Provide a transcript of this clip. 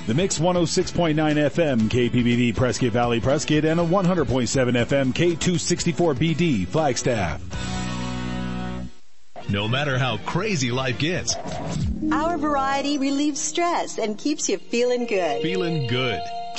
The Mix 106.9 FM KPBD Prescott Valley Prescott and a 100.7 FM K264BD Flagstaff. No matter how crazy life gets, our variety relieves stress and keeps you feeling good. Feeling good.